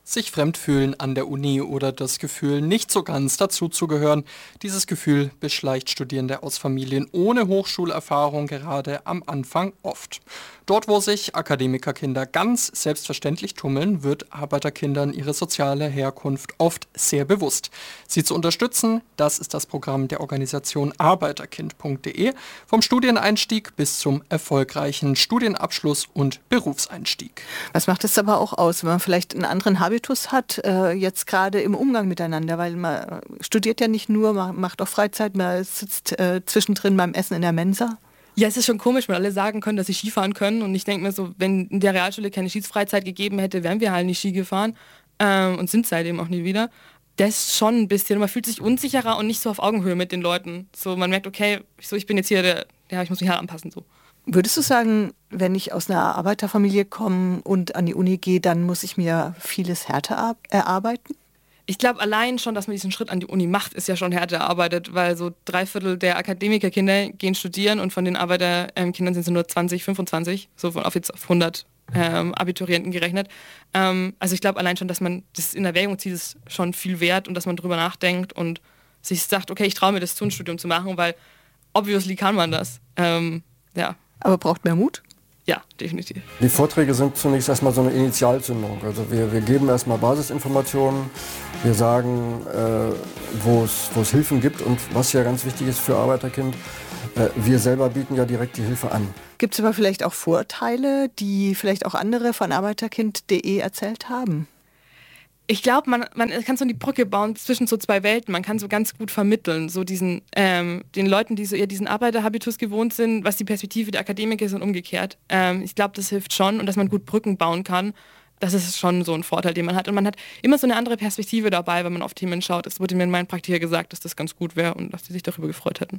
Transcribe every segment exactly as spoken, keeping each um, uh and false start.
Sich fremd fühlen an der Uni oder das Gefühl, nicht so ganz dazuzugehören, dieses Gefühl beschleicht Studierende aus Familien ohne Hochschulerfahrung gerade am Anfang oft. Dort, wo sich Akademikerkinder ganz selbstverständlich tummeln, wird Arbeiterkindern ihre soziale Herkunft oft sehr bewusst. Sie zu unterstützen, das ist das Programm der Organisation arbeiterkind punkt de, vom Studieneinstieg bis zum erfolgreichen Studienabschluss und Berufseinstieg. Was macht es aber auch aus, wenn man vielleicht einen anderen Habitus hat, äh, jetzt gerade im Umgang miteinander, weil man studiert ja nicht nur, man macht auch Freizeit, man sitzt äh, zwischendrin beim Essen in der Mensa. Ja, es ist schon komisch, wenn alle sagen können, dass sie Skifahren können. Und ich denke mir so, wenn in der Realschule keine Skifreizeit gegeben hätte, wären wir halt nicht Ski gefahren ähm, und sind seitdem auch nie wieder. Das ist schon ein bisschen, man fühlt sich unsicherer und nicht so auf Augenhöhe mit den Leuten. So, man merkt, okay, so, ich bin jetzt hier, der, ja, ich muss mich halt anpassen. So. Würdest du sagen, wenn ich aus einer Arbeiterfamilie komme und an die Uni gehe, dann muss ich mir vieles härter erarbeiten? Ich glaube allein schon, dass man diesen Schritt an die Uni macht, ist ja schon härter erarbeitet, weil so drei Viertel der Akademikerkinder gehen studieren und von den Arbeiterkindern sind es nur zwanzig, fünfundzwanzig, so von auf jetzt auf hundert ähm, Abiturienten gerechnet. Ähm, also ich glaube allein schon, dass man das in Erwägung zieht, ist schon viel wert und dass man drüber nachdenkt und sich sagt, okay, ich traue mir das zu, ein Studium zu machen, weil obviously kann man das. Ähm, ja. Aber braucht mehr Mut? Ja, definitiv. Die Vorträge sind zunächst erstmal so eine Initialzündung. Also wir, wir geben erstmal Basisinformationen, wir sagen, äh, wo es Hilfen gibt und was ja ganz wichtig ist für Arbeiterkind, äh, wir selber bieten ja direkt die Hilfe an. Gibt es aber vielleicht auch Vorteile, die vielleicht auch andere von arbeiterkind punkt de erzählt haben? Ich glaube, man, man kann so die Brücke bauen zwischen so zwei Welten. Man kann so ganz gut vermitteln, so diesen ähm, den Leuten, die so eher diesen Arbeiterhabitus gewohnt sind, was die Perspektive der Akademiker ist und umgekehrt. Ähm, ich glaube, das hilft schon und dass man gut Brücken bauen kann. Das ist schon so ein Vorteil, den man hat. Und man hat immer so eine andere Perspektive dabei, wenn man auf Themen schaut. Es wurde mir in meinen Praktika gesagt, dass das ganz gut wäre und dass sie sich darüber gefreut hätten.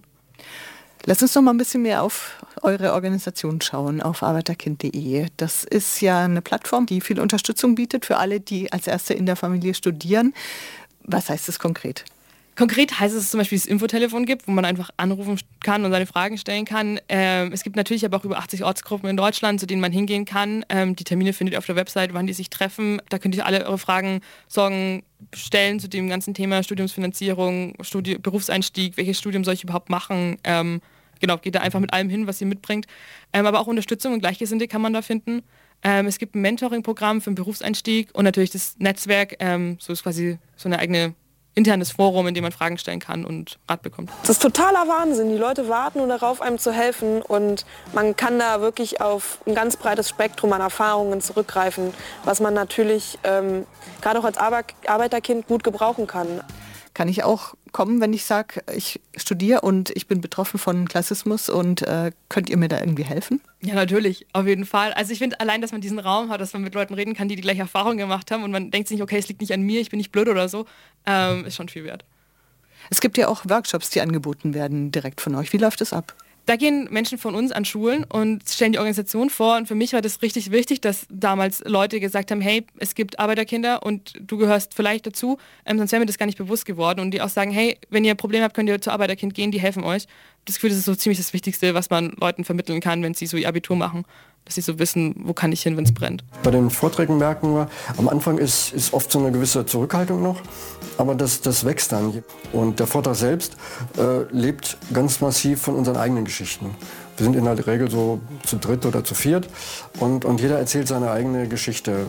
Lass uns noch mal ein bisschen mehr auf eure Organisation schauen, auf arbeiterkind punkt de. Das ist ja eine Plattform, die viel Unterstützung bietet für alle, die als Erste in der Familie studieren. Was heißt das konkret? Konkret heißt es, dass es zum Beispiel das Infotelefon gibt, wo man einfach anrufen kann und seine Fragen stellen kann. Ähm, es gibt natürlich aber auch über achtzig Ortsgruppen in Deutschland, zu denen man hingehen kann. Ähm, die Termine findet ihr auf der Website, wann die sich treffen. Da könnt ihr alle eure Fragen, Sorgen stellen zu dem ganzen Thema Studiumsfinanzierung, Studi- Berufseinstieg, welches Studium soll ich überhaupt machen. Ähm, genau, geht da einfach mit allem hin, was ihr mitbringt. Ähm, aber auch Unterstützung und Gleichgesinnte kann man da finden. Ähm, es gibt ein Mentoring-Programm für den Berufseinstieg und natürlich das Netzwerk, ähm, so ist quasi so eine eigene internes Forum, in dem man Fragen stellen kann und Rat bekommt. Das ist totaler Wahnsinn. Die Leute warten nur darauf, einem zu helfen und man kann da wirklich auf ein ganz breites Spektrum an Erfahrungen zurückgreifen, was man natürlich ähm, gerade auch als Arbe- Arbeiterkind gut gebrauchen kann. Kann ich auch kommen, wenn ich sage, ich studiere und ich bin betroffen von Klassismus und äh, könnt ihr mir da irgendwie helfen? Ja, natürlich, auf jeden Fall. Also ich finde allein, dass man diesen Raum hat, dass man mit Leuten reden kann, die die gleiche Erfahrung gemacht haben und man denkt sich nicht, okay, es liegt nicht an mir, ich bin nicht blöd oder so, ähm, ist schon viel wert. Es gibt ja auch Workshops, die angeboten werden direkt von euch. Wie läuft es ab? Da gehen Menschen von uns an Schulen und stellen die Organisation vor. Und für mich war das richtig wichtig, dass damals Leute gesagt haben, hey, es gibt Arbeiterkinder und du gehörst vielleicht dazu, ähm, sonst wäre mir das gar nicht bewusst geworden. Und die auch sagen, hey, wenn ihr Probleme habt, könnt ihr zu Arbeiterkind gehen, die helfen euch. Das Gefühl, das ist so ziemlich das Wichtigste, was man Leuten vermitteln kann, wenn sie so ihr Abitur machen. Dass sie so wissen, wo kann ich hin, wenn es brennt. Bei den Vorträgen merken wir, am Anfang ist, ist oft so eine gewisse Zurückhaltung noch, aber das, das wächst dann. Und der Vortrag selbst äh, lebt ganz massiv von unseren eigenen Geschichten. Wir sind in der Regel so zu dritt oder zu viert und, und jeder erzählt seine eigene Geschichte.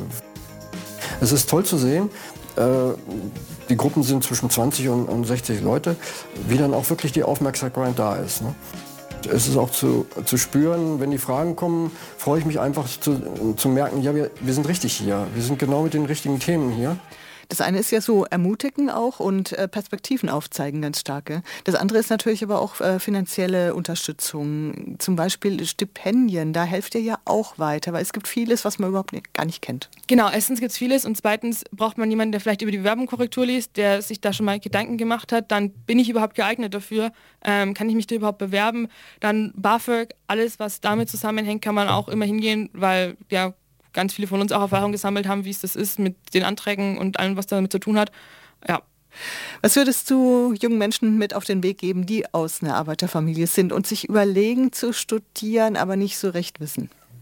Es ist toll zu sehen, äh, die Gruppen sind zwischen zwanzig und, und sechzig Leute, wie dann auch wirklich die Aufmerksamkeit da ist. Ne? Es ist auch zu, zu spüren, wenn die Fragen kommen, freue ich mich einfach zu, zu merken, ja, wir, wir sind richtig hier. Wir sind genau mit den richtigen Themen hier. Das eine ist ja so ermutigen auch und äh, Perspektiven aufzeigen, ganz starke. Das andere ist natürlich aber auch äh, finanzielle Unterstützung, zum Beispiel Stipendien, da helft ihr ja auch weiter, weil es gibt vieles, was man überhaupt nicht, gar nicht kennt. Genau, erstens gibt es vieles und zweitens braucht man jemanden, der vielleicht über die Bewerbung Korrektur liest, der sich da schon mal Gedanken gemacht hat, dann bin ich überhaupt geeignet dafür, ähm, kann ich mich da überhaupt bewerben, dann BAföG, alles was damit zusammenhängt, kann man auch immer hingehen, weil ja ganz viele von uns auch Erfahrung gesammelt haben, wie es das ist mit den Anträgen und allem, was damit zu tun hat. Ja. Was würdest du jungen Menschen mit auf den Weg geben, die aus einer Arbeiterfamilie sind und sich überlegen zu studieren, aber nicht so recht wissen?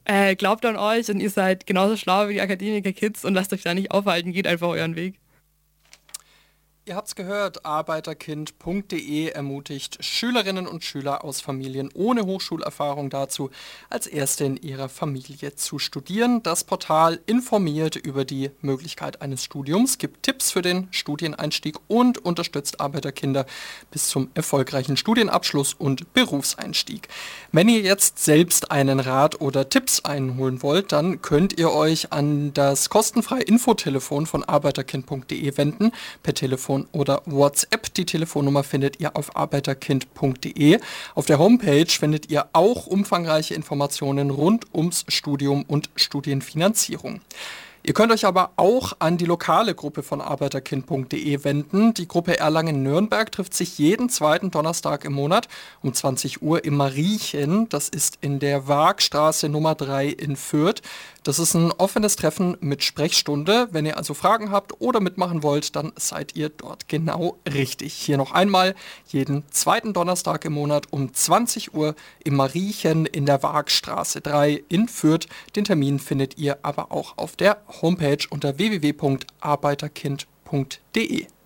Äh, glaubt an euch und ihr seid genauso schlau wie die Akademiker-Kids und lasst euch da nicht aufhalten, geht einfach euren Weg. Ihr habt's gehört, arbeiterkind punkt de ermutigt Schülerinnen und Schüler aus Familien ohne Hochschulerfahrung dazu, als Erste in ihrer Familie zu studieren. Das Portal informiert über die Möglichkeit eines Studiums, gibt Tipps für den Studieneinstieg und unterstützt Arbeiterkinder bis zum erfolgreichen Studienabschluss und Berufseinstieg. Wenn ihr jetzt selbst einen Rat oder Tipps einholen wollt, dann könnt ihr euch an das kostenfreie Infotelefon von arbeiterkind punkt de wenden, per Telefon oder WhatsApp. Die Telefonnummer findet ihr auf arbeiterkind punkt de. Auf der Homepage findet ihr auch umfangreiche Informationen rund ums Studium und Studienfinanzierung. Ihr könnt euch aber auch an die lokale Gruppe von arbeiterkind punkt de wenden. Die Gruppe Erlangen-Nürnberg trifft sich jeden zweiten Donnerstag im Monat um zwanzig Uhr im Mariechen. Das ist in der Waagstraße Nummer drei in Fürth. Das ist ein offenes Treffen mit Sprechstunde. Wenn ihr also Fragen habt oder mitmachen wollt, dann seid ihr dort genau richtig. Hier noch einmal jeden zweiten Donnerstag im Monat um zwanzig Uhr im Mariechen in der Waagstraße drei in Fürth. Den Termin findet ihr aber auch auf der Homepage unter w w w punkt arbeiterkind punkt de.